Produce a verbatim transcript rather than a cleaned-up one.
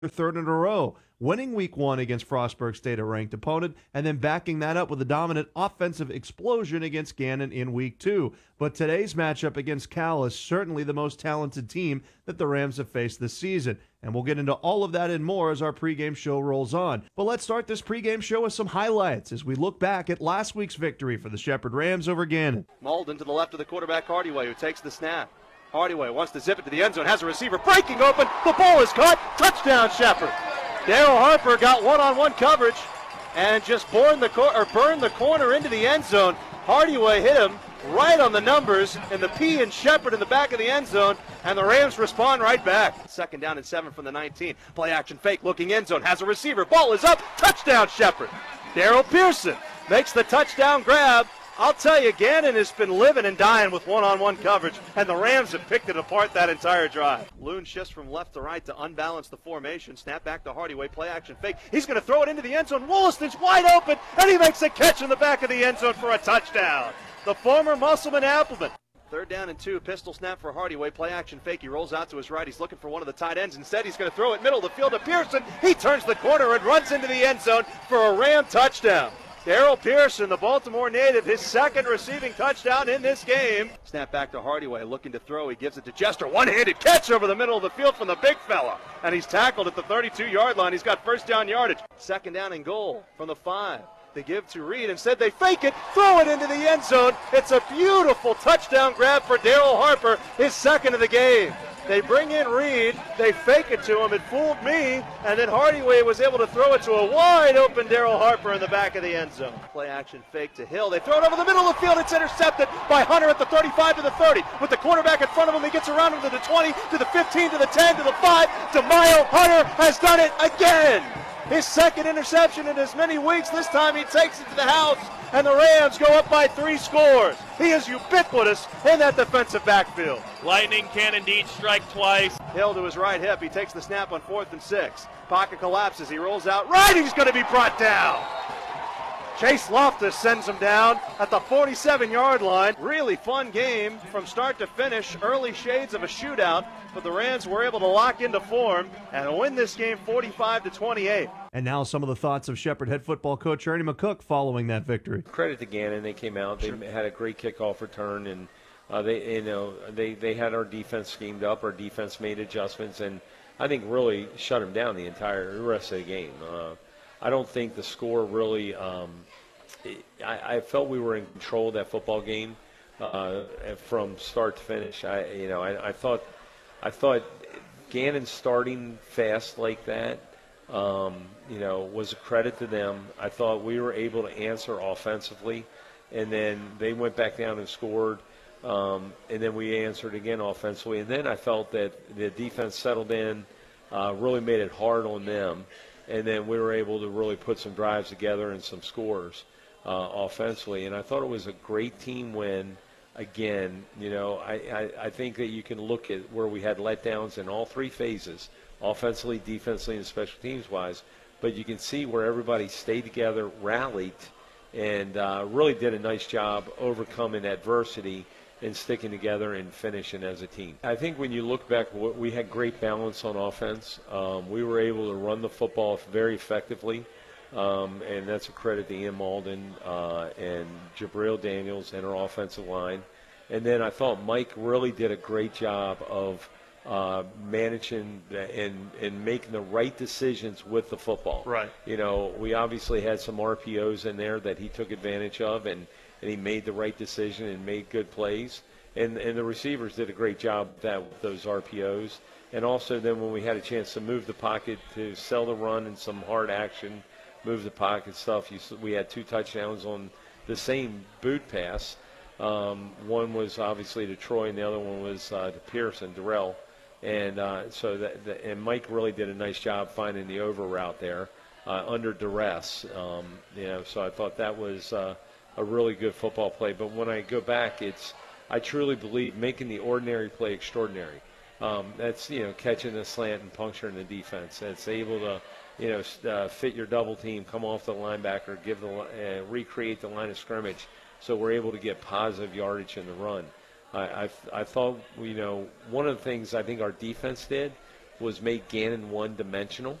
third in a row, winning week one against Frostburg State, a ranked opponent, and then backing that up with a dominant offensive explosion against Gannon in week two. But today's matchup against Cal is certainly the most talented team that the Rams have faced this season. And we'll get into all of that and more as our pregame show rolls on. But let's start this pregame show with some highlights as we look back at last week's victory for the Shepherd Rams over Gannon. Malden to the left of the quarterback, Hardyway, who takes the snap. Hardyway wants to zip it to the end zone, has a receiver breaking open, the ball is caught, touchdown Shepherd. Daryl Harper got one-on-one coverage and just burned the, cor- or burned the corner into the end zone. Hardyway hit him right on the numbers, and the P and Shepherd in the back of the end zone, and the Rams respond right back. Second down and seven from the nineteen. Play action fake, looking end zone, has a receiver, ball is up, touchdown Shepherd. Daryl Pearson makes the touchdown grab. I'll tell you, Gannon has been living and dying with one-on-one coverage, and the Rams have picked it apart that entire drive. Loon shifts from left to right to unbalance the formation. Snap back to Hardyway, play action fake. He's going to throw it into the end zone. Wollaston's wide open, and he makes a catch in the back of the end zone for a touchdown. The former Musselman Appleman. Third down and two, pistol snap for Hardyway, play action fake. He rolls out to his right. He's looking for one of the tight ends. Instead, he's going to throw it middle of the field to Pearson. He turns the corner and runs into the end zone for a Ram touchdown. Daryl Pearson, the Baltimore native, his second receiving touchdown in this game. Snap back to Hardyway, looking to throw. He gives it to Jester. One-handed catch over the middle of the field from the big fella. And he's tackled at the thirty-two-yard line. He's got first down yardage. Second down and goal from the five. They give to Reed. Instead, they fake it, throw it into the end zone. It's a beautiful touchdown grab for Daryl Harper, his second of the game. They bring in Reed, they fake it to him, it fooled me, and then Hardyway was able to throw it to a wide-open Daryl Harper in the back of the end zone. Play action fake to Hill, they throw it over the middle of the field, it's intercepted by Hunter at the thirty-five to the thirty. With the quarterback in front of him, he gets around him to the twenty, to the fifteen, to the ten, to the five. DeMaio Hunter has done it again! His second interception in as many weeks. This time he takes it to the house, and the Rams go up by three scores. He is ubiquitous in that defensive backfield. Lightning can indeed strike twice. Hill to his right hip. He takes the snap on fourth and six. Pocket collapses. He rolls out right. He's going to be brought down. Chase Loftus sends him down at the forty-seven-yard line. Really fun game from start to finish. Early shades of a shootout, but the Rams were able to lock into form and win this game forty-five to twenty-eight. And now some of the thoughts of Shepherd head football coach Ernie McCook following that victory. Credit to Gannon. They came out. They sure. had a great kickoff return, and uh, they, you know, they, they had our defense schemed up. Our defense made adjustments, and I think really shut them down the entire rest of the game. Uh, I don't think the score really um, – I, I felt we were in control of that football game uh, from start to finish. I, you know, I, I thought I thought Gannon starting fast like that, um, you know, was a credit to them. I thought we were able to answer offensively, and then they went back down and scored, um, and then we answered again offensively. And then I felt that the defense settled in, uh, really made it hard on them. And then we were able to really put some drives together and some scores uh, offensively. And I thought it was a great team win. Again, you know, I, I, I think that you can look at where we had letdowns in all three phases, offensively, defensively, and special teams-wise. But you can see where everybody stayed together, rallied, and uh, really did a nice job overcoming adversity and sticking together and finishing as a team. I think when you look back, we had great balance on offense. Um, we were able to run the football very effectively, um, and that's a credit to Ian Malden uh, and Jabril Daniels and our offensive line. And then I thought Mike really did a great job of uh, managing and, and making the right decisions with the football. Right. You know, we obviously had some R P Os in there that he took advantage of, and and he made the right decision and made good plays. And and the receivers did a great job with that, with those R P Os. And also then when we had a chance to move the pocket, to sell the run and some hard action, move the pocket stuff, you, we had two touchdowns on the same boot pass. Um, one was obviously to Troy, and the other one was uh, to Pearson, Darrell. And uh, so that, that, and Mike really did a nice job finding the over route there uh, under duress. Um, you know, so I thought that was uh, – a really good football play. But when I go back, it's I truly believe making the ordinary play extraordinary. Um, that's, you know, catching the slant and puncturing the defense. That's able to, you know, uh, fit your double team, come off the linebacker, give the uh, recreate the line of scrimmage, so we're able to get positive yardage in the run. I, I, I thought, you know, one of the things I think our defense did was made Gannon one-dimensional.